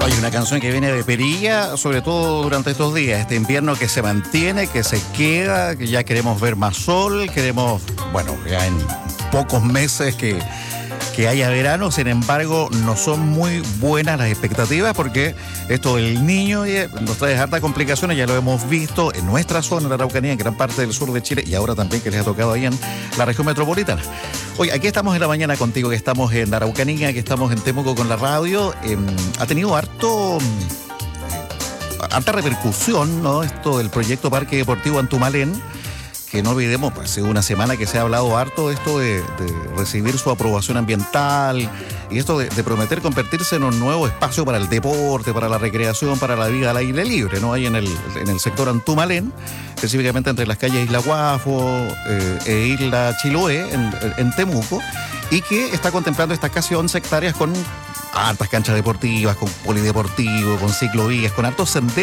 Hay una canción que viene de perilla, sobre todo durante estos días, este invierno que se mantiene, que se queda, que ya queremos ver más sol, queremos, bueno, ya en pocos meses que haya verano. Sin embargo, no son muy buenas las expectativas porque esto del Niño nos trae hartas complicaciones. Ya lo hemos visto en nuestra zona, en la Araucanía, en gran parte del sur de Chile, y ahora también que les ha tocado ahí en la región metropolitana. Hoy, aquí estamos en la mañana contigo, que estamos en la Araucanía, que estamos en Temuco con la radio. Ha tenido harta repercusión, ¿no? Esto del proyecto Parque Deportivo Antumalén, que no olvidemos, pues, hace una semana que se ha hablado harto de esto de recibir su aprobación ambiental y esto de prometer convertirse en un nuevo espacio para el deporte, para la recreación, para la vida al aire libre, ¿no? Ahí en el sector Antumalén, específicamente entre las calles Isla Guafo e Isla Chiloé, en Temuco, y que está contemplando estas casi 11 hectáreas con hartas canchas deportivas, con polideportivo, con ciclovías, con hartos senderos